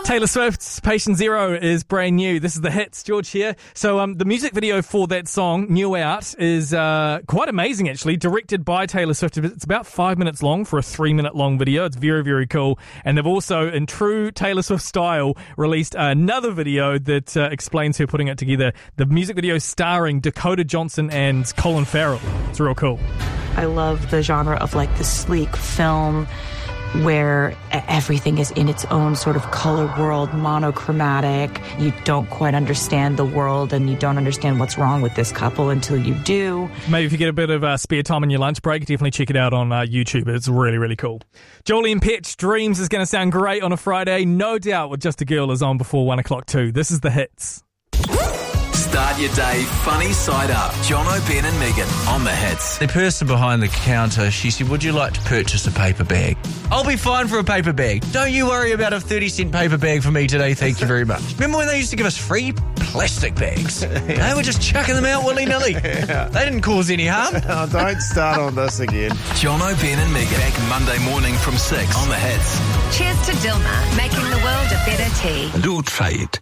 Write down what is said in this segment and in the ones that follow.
Taylor Swift's Patient Zero is brand new. This is The Hits. George here. So the music video for that song, New Out, is quite amazing, actually. Directed by Taylor Swift. It's about 5 minutes long for a 3-minute long video. It's very, very cool. And they've also, in true Taylor Swift style, released another video that explains her putting it together. The music video starring Dakota Johnson and Colin Farrell. It's real cool. I love the genre of like the sleek film where everything is in its own sort of color world, monochromatic. You don't quite understand the world and you don't understand what's wrong with this couple until you do. Maybe if you get a bit of spare time on your lunch break, definitely check it out on YouTube. It's really, really cool. Julian Petch, Dreams is going to sound great on a Friday. No doubt with Just a Girl is on before 1 o'clock too. This is The Hits. Start your day funny side up. Jono, Ben and Megan on The Hits. The person behind the counter, she said, would you like to purchase a paper bag? I'll be fine for a paper bag. Don't you worry about a 30-cent paper bag for me today, thank you very much. Remember when they used to give us free plastic bags? They were just chucking them out willy-nilly. Yeah. They didn't cause any harm. Oh, don't start on this again. Jono, Ben and Megan back Monday morning from 6 on The Hits. Cheers to Dilmah, making the world a better tea. Do try it.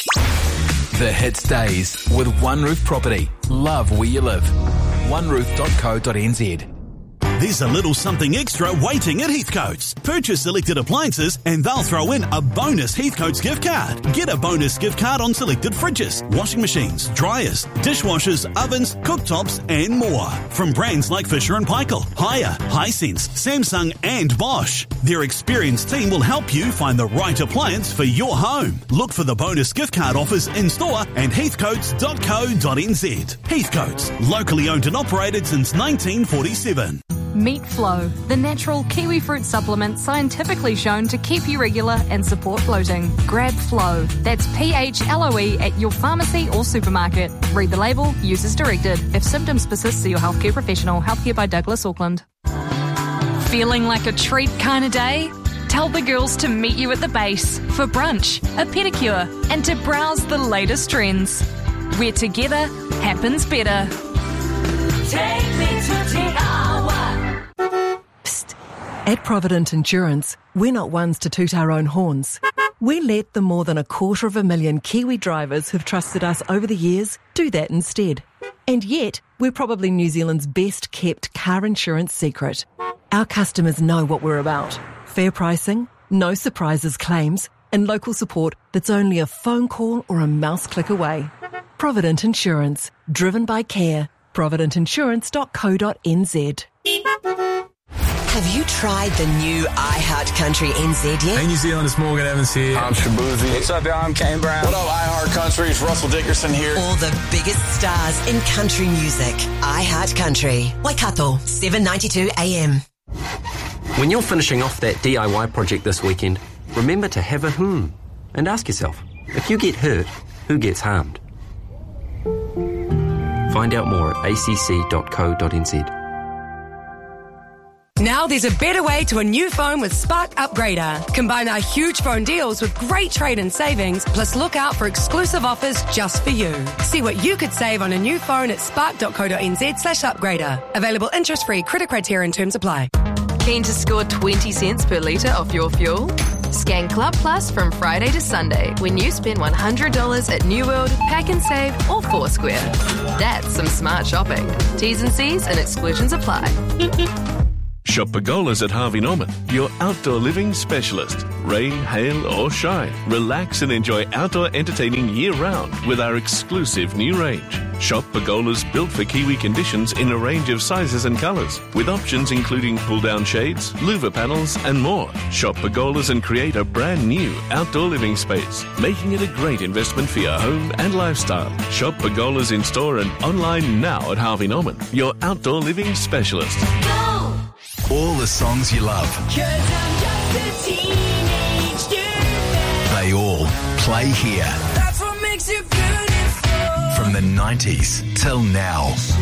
The Hits Days with One Roof Property. Love where you live. oneroof.co.nz. There's a little something extra waiting at Heathcote's. Purchase selected appliances and they'll throw in a bonus Heathcote's gift card. Get a bonus gift card on selected fridges, washing machines, dryers, dishwashers, ovens, cooktops and more. From brands like Fisher & Paykel, Haier, Hisense, Samsung and Bosch. Their experienced team will help you find the right appliance for your home. Look for the bonus gift card offers in store and heathcotes.co.nz. Heathcote's, locally owned and operated since 1947. Meet Flow, the natural kiwi fruit supplement scientifically shown to keep you regular and support bloating. Grab Flow. That's PHLOE at your pharmacy or supermarket. Read the label, use as directed. If symptoms persist, see your healthcare professional. Healthcare by Douglas Auckland. Feeling like a treat kind of day? Tell the girls to meet you at the base for brunch, a pedicure, and to browse the latest trends. Where together happens better. Take me to the hour. At Provident Insurance, we're not ones to toot our own horns. We let the more than 250,000 Kiwi drivers who've trusted us over the years do that instead. And yet, we're probably New Zealand's best kept car insurance secret. Our customers know what we're about. Fair pricing, no surprises claims, and local support that's only a phone call or a mouse click away. Provident Insurance, driven by care. providentinsurance.co.nz. Have you tried the new iHeart Country NZ yet? Hey New Zealand, it's Morgan Evans here. I'm Shabuzi. What's up, y'all? I'm Kane Brown. What up, iHeart Country? It's Russell Dickerson here. All the biggest stars in country music. iHeart Country. Waikato, 7:92 AM. When you're finishing off that DIY project this weekend, remember to have a and ask yourself, if you get hurt, who gets harmed? Find out more at acc.co.nz. Now there's a better way to a new phone with Spark Upgrader. Combine our huge phone deals with great trade-in savings, plus look out for exclusive offers just for you. See what you could save on a new phone at spark.co.nz/upgrader. Available interest-free, credit criteria and terms apply. Keen to score 20 cents per litre off your fuel? Scan Club Plus from Friday to Sunday when you spend $100 at New World, Pack and Save or Foursquare. That's some smart shopping. T's and C's and exclusions apply. Shop Pergolas at Harvey Norman, your outdoor living specialist. Rain, hail or shine, relax and enjoy outdoor entertaining year-round with our exclusive new range. Shop Pergolas built for Kiwi conditions in a range of sizes and colours, with options including pull-down shades, louver panels and more. Shop Pergolas and create a brand new outdoor living space, making it a great investment for your home and lifestyle. Shop Pergolas in store and online now at Harvey Norman, your outdoor living specialist. Go! All the songs you love. 'Cause I'm just a teenage dirtbag. They all play here. That's what makes you beautiful. From the 90s till now.